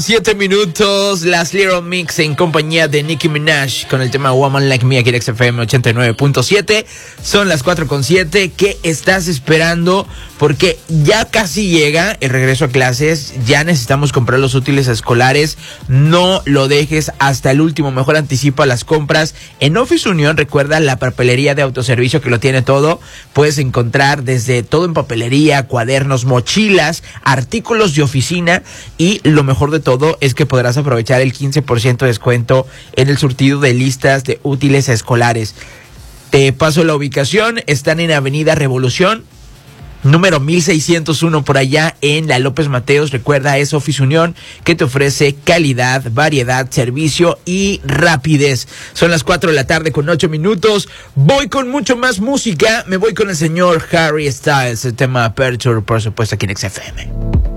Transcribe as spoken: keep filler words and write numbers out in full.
Siete minutos, las Little Mix en compañía de Nicki Minaj con el tema Woman Like Me aquí en X F M ochenta y nueve punto siete. Son las cuatro con siete. ¿Qué estás esperando? Porque ya casi llega el regreso a clases. Ya necesitamos comprar los útiles escolares. No lo dejes hasta el último. Mejor anticipa las compras. En Office Unión, recuerda la papelería de autoservicio que lo tiene todo. Puedes encontrar desde todo en papelería, cuadernos, mochilas, artículos de oficina y lo mejor de todo Todo es que podrás aprovechar el quince por ciento de descuento en el surtido de listas de útiles escolares. Te paso la ubicación. Están en Avenida Revolución, número mil seiscientos uno, por allá en la López Mateos. Recuerda, es Office Unión, que te ofrece calidad, variedad, servicio y rapidez. Son las cuatro de la tarde con ocho minutos. Voy con mucho más música. Me voy con el señor Harry Styles, el tema Aperture, por supuesto, aquí en X F M.